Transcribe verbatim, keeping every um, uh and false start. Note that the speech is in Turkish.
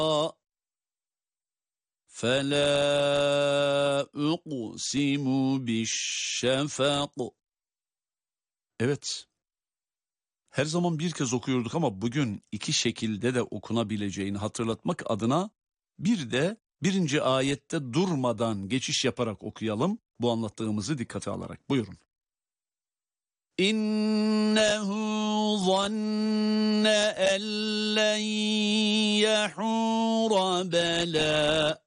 فَلَا أُقْسِمُ بِالشَّفَقِ. Evet, her zaman bir kez okuyorduk ama bugün iki şekilde de okunabileceğini hatırlatmak adına bir de birinci ayette durmadan geçiş yaparak okuyalım. Bu anlattığımızı dikkate alarak. Buyurun. İnnehu zanne en len yahura bela.